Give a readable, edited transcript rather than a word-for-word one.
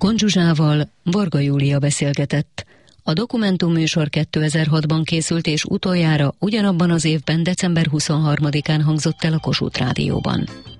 Kon Zsuzsával Varga Júlia beszélgetett. A dokumentumműsor 2006-ban készült, és utoljára ugyanabban az évben december 23-án hangzott el a Kossuth Rádióban.